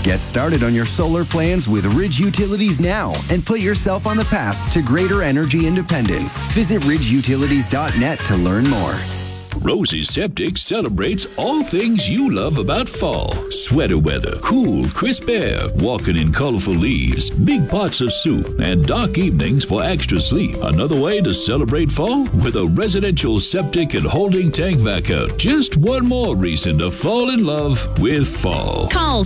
Get started on your solar plans with Ridge Utilities now and put yourself on the path to greater energy independence. Visit ridgeutilities.net to learn more. Rosie Septic celebrates all things you love about fall. Sweater weather, cool, crisp air, walking in colorful leaves, big pots of soup, and dark evenings for extra sleep. Another way to celebrate fall with a residential septic and holding tank vac-out. Just one more reason to fall in love with fall. Call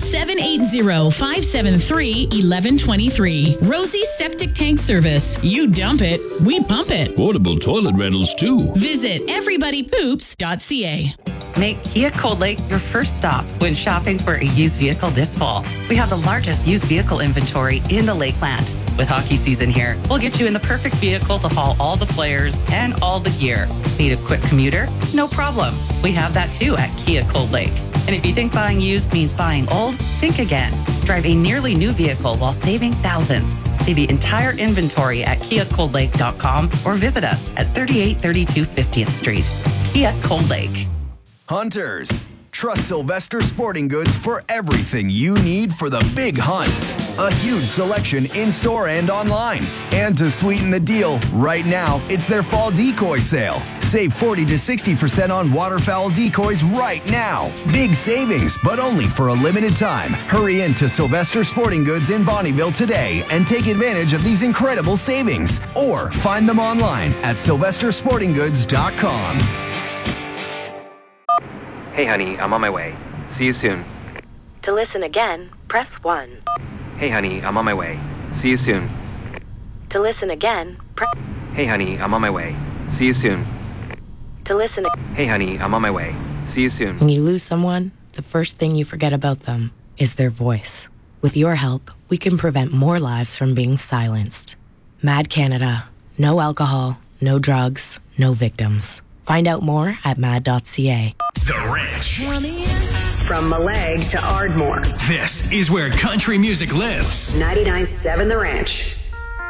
780-573-1123. Rosie Septic Tank Service. You dump it, we pump it. Portable toilet rentals too. Visit everybodypoops.ca. Make Kia Cold Lake your first stop when shopping for a used vehicle this fall. We have the largest used vehicle inventory in the Lakeland. With hockey season here, we'll get you in the perfect vehicle to haul all the players and all the gear. Need a quick commuter? No problem. We have that too at Kia Cold Lake. And if you think buying used means buying old, think again. Drive a nearly new vehicle while saving thousands. See the entire inventory at KiaColdLake.com or visit us at 3832 50th Street. Kia Cold Lake. Hunters, trust Sylvester Sporting Goods for everything you need for the big hunt. A huge selection in-store and online. And to sweeten the deal, right now, it's their fall decoy sale. Save 40 to 60% on waterfowl decoys right now. Big savings, but only for a limited time. Hurry in to Sylvester Sporting Goods in Bonnyville today and take advantage of these incredible savings. Or find them online at sylvestersportinggoods.com. Hey honey, I'm on my way. See you soon. To listen again, press 1. Hey honey, I'm on my way. See you soon. To listen again, Hey honey, I'm on my way. See you soon. To listen. Hey honey, I'm on my way. See you soon. When you lose someone, the first thing you forget about them is their voice. With your help, we can prevent more lives from being silenced. MAD Canada. No alcohol, no drugs, no victims. Find out more at mad.ca. The Ranch. From Malag to Ardmore. This is where country music lives. 99.7 The Ranch.